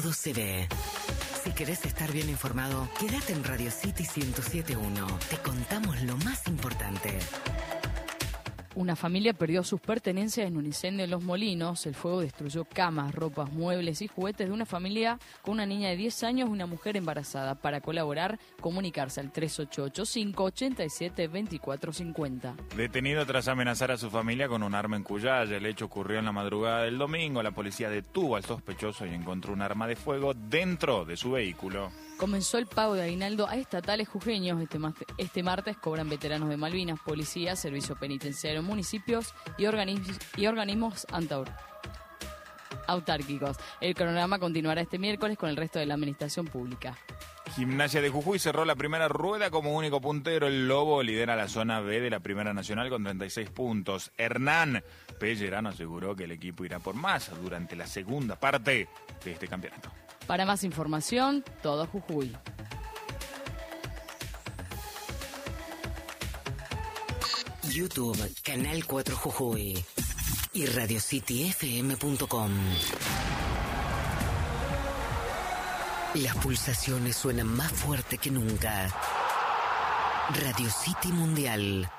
todo se ve. Si querés estar bien informado, quédate en Radio City 107.1. Te contamos lo más importante. Una familia perdió sus pertenencias en un incendio en Los Molinos. El fuego destruyó camas, ropas, muebles y juguetes de una familia con una niña de 10 años y una mujer embarazada. Para colaborar, comunicarse al 3885-87-2450. Detenido tras amenazar a su familia con un arma en Cuyaya. El hecho ocurrió en la madrugada del domingo. La policía detuvo al sospechoso y encontró un arma de fuego dentro de su vehículo. Comenzó el pago de aguinaldo a estatales jujeños. Este martes cobran veteranos de Malvinas, policía, servicio penitenciario, municipios y organismos autárquicos. El cronograma continuará este miércoles con el resto de la administración pública. Gimnasia de Jujuy cerró la primera rueda como único puntero. El Lobo lidera la zona B de la Primera Nacional con 36 puntos. Hernán Pellerano aseguró que el equipo irá por más durante la segunda parte de este campeonato. Para más información, todo Jujuy. YouTube, Canal 4 Jujuy y RadioCityFM.com. Las pulsaciones suenan más fuerte que nunca. Radio City Mundial.